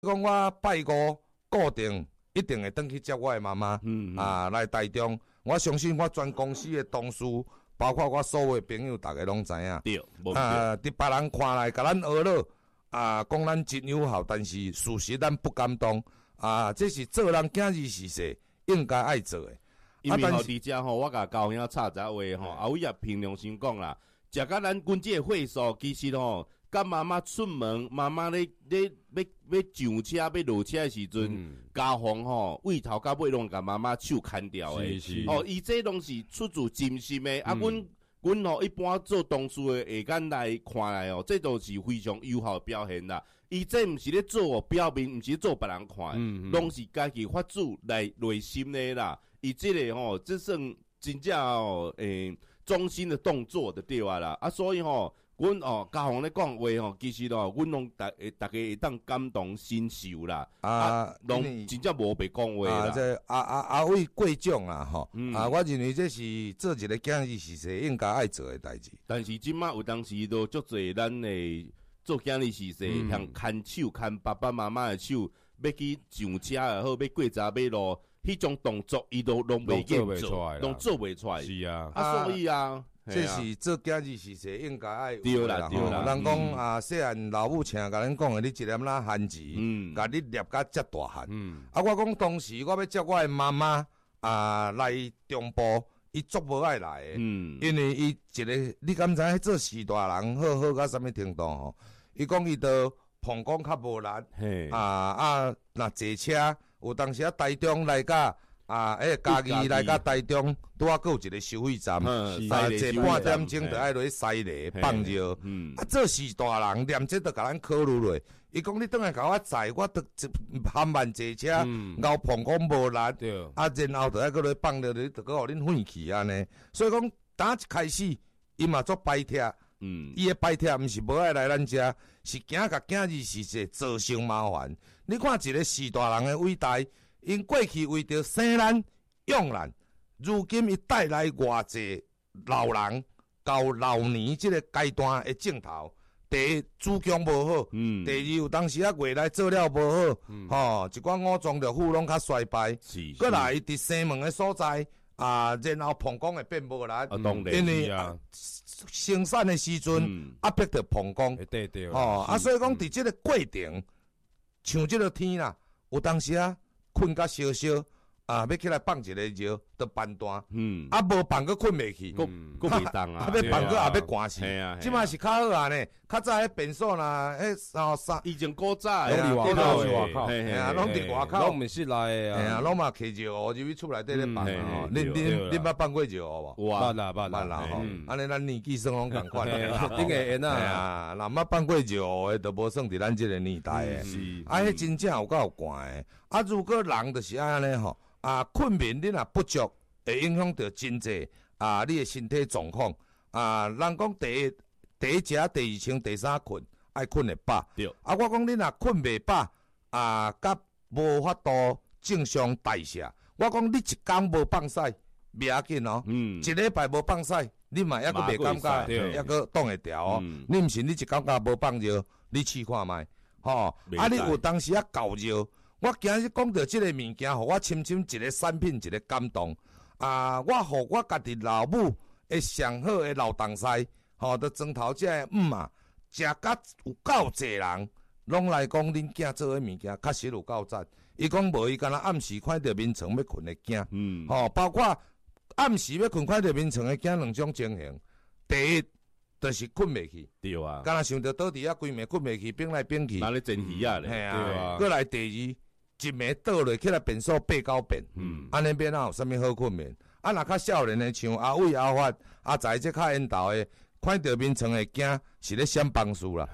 讲我拜五固定一定会转去接我的妈妈，来台中。我相信我全公司的同事，包括我所有的朋友，大家拢知影。 对， 伫别人看来，甲咱学了讲咱真友好，但是事实咱不敢当。这是做人今日是世应该爱做的。 因为伫遮吼，我甲高兄插一下话吼，阿伟也凭良心讲啦，食甲咱阮这个会所，其实吼，甲妈妈出门，妈妈咧要上车要落车的时阵，家访吼，位头到尾拢甲妈妈手牵掉诶。哦，伊这拢是出自真心诶。阮吼一般做同事诶下眼来看来哦，这都是非常友好表现啦。伊这毋是咧做哦，表面毋是做别人看，拢是家己发自内心诶啦。伊这个吼，这算真正哦，忠心的动作就对啊啦。所以吼，阮哦，家访咧讲话吼，其实咯，阮拢大家会当感动心受啦。拢真正无白讲话啦。 这阿伟过奖啦吼。我认为这是做一个今日是世应该爱做的代志。 但是即马有当时都足侪咱诶做今日是世，像牵手牵爸爸妈妈诶手，要去上车也好，要过闸马路。迄种动作，伊都拢袂做，拢做袂出来。 是啊， 所以啊， 这是做今日是世应该爱有对啦，对啦。 人讲细汉老母亲甲咱讲的，你一粒仔番薯，甲你捏甲遮大汉。我讲当时我要接我的妈妈来中部，伊足无爱来的，因为伊一个，你敢知做士大人好到什么程度吼？伊讲伊都膀胱较无力，若坐车。有当时台中来甲嘉义来甲台中，拄啊，还有一个收费站，坐半点钟就爱落去西螺放尿。做士大人念这都甲咱考虑落。伊讲你转来甲我载，我都含慢坐车，后膀胱无力，然后就爱搁落放尿，就搁互恁废气安尼。所以讲，打一开始，伊嘛做摆帖。伊的摆帖毋是无爱来咱遮，是惊甲今日是世造成麻烦。你看一个士大人的伟大，因过去为着生咱养咱，如今伊带来偌济老人到老年这个阶段的镜头。第一，主强无好；第二，有当时未来做了无好，一寡武装着妇拢较衰败。过来伫生门的所在。然后膀胱会变无力，因为生产的时阵压迫着膀胱，所以讲伫这个过程，像这个天啦，有当时困甲烧烧，要起来放一个尿，就半段，无放个困袂去， 佫袂当啊， 要放个也要寒死，即马是较好啊呢，较早迄便所啦， 以前古早拢伫外口， 拢伫外口， 拢毋是来啊，拢嘛摕尿蚵入去厝内底咧放啊，恁捌放过尿蚵无？ 捌啦吼，安尼咱年纪算拢共款， 顶个缘啊，若捌放过尿蚵的，都无算伫咱这个年代的，迄真正有够有寒的，如果人就是安尼吼。困眠你若不足，会影响到真济你的身体状况。人讲第一食，第二穿，第三困，爱困会饱。 对。 我讲你若困袂饱，甲无法度正常代谢。我讲你一工无放屎，袂要紧哦。一礼拜无放屎，你嘛抑阁袂感觉，抑阁挡会调哦。你毋是你一工无放尿，你试看觅，吼。你有当时够尿。我今日讲到这个物件，互我深深一个产品，一个感动。我互我家己老母的上好的老东西，就庄头这食甲有够济人，拢来讲恁囝做的物件，确实有够赞。伊讲无，伊敢若暗时看到眠床要困的囝，包括暗时要困看到眠床的囝两种情形。第一，就是困袂去， 对啊， 敢若想着倒伫规暝困袂去，变来变去， 哪咧真鱼啊咧， 对啊。过来第二。一暝倒落起来便所爬到便，安尼变哪有啥物好困眠？若较少年的像阿伟阿发阿仔这较缘投的，看到眠床的囝是咧闪帮助啦，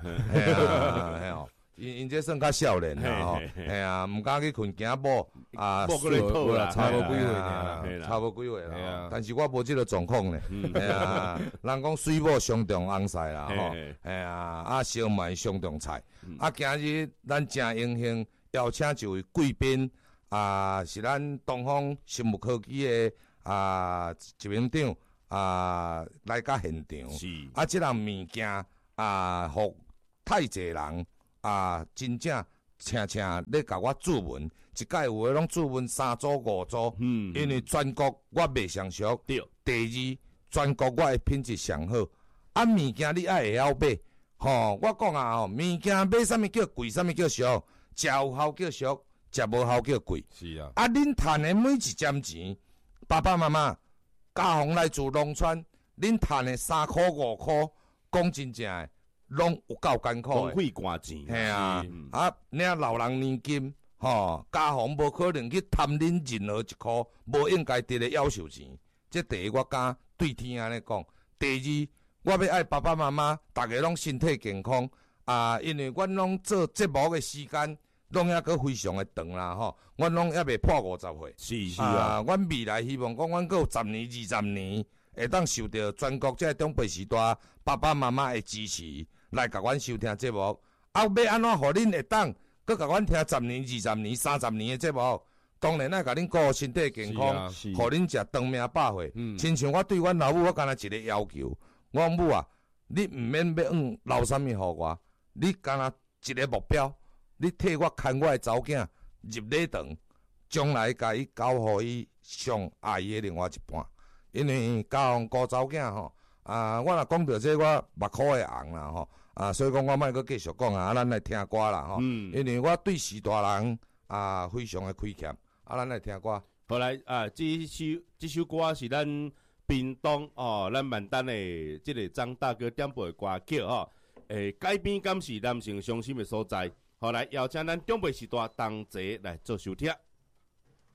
因这算较少年啦吼，毋敢去困囝某过来讨啦， 差无几岁啦， 差无几岁啦，但是我无这个状况呢，人讲水某上重翁婿啦吼，烧麦上重菜，今日咱真荣幸。邀请一位贵宾是咱东方生物科技的执行长来到现场。 是这样物件互太济人真正咧甲我注文，一届有诶拢注文3组5组，因为全国我卖上俗， 对。 第二，全国我诶品质上好，啊物件你爱会晓买，吼，我讲啊吼，物件买啥物叫贵，啥物叫俗，食有效叫俗，食无效叫贵。 是啊。 啊，恁趁诶每一针钱，爸爸妈妈家父来自农村，恁趁诶3箍5箍，讲真正诶，拢有够艰苦诶。 公费寒钱。 嘿啊，领老人年金，吼，家父无可能去贪恁任何一箍无应该得诶夭寿钱。这第一，我敢对天安尼讲；第二，我要爱爸爸妈妈，大家拢身体健康啊，因为阮拢做节目诶时间，拢还阁非常诶长啦吼，阮拢还未破50岁。 是啊， 阮未来希望讲，阮阁有10年、20年，会当受到全国这中北时代爸爸妈妈诶支持，来甲阮收听节目。啊，要安怎互恁会当阁甲阮听10年、20年、30年诶节目？当然爱甲恁顾身体健康，互恁食长命百岁。亲像我对阮老母，我干那一个要求，我讲母啊，你毋免要留啥物互我，你干那一个目标，你替我牵我诶查某囝入礼堂，将来甲伊交互伊上阿姨诶另外一半。因为交顾查某囝吼，我若讲到这我目眶会红啦吼，所以讲我莫阁继续讲啊，咱来听歌啦吼，因为我对时大人非常诶亏欠。咱来听歌。 后来这首歌是咱屏东哦，咱万丹的这个张大哥点播的歌曲吼。改编敢是男性伤心的所在。后来邀请咱中北时代同齐来做收听。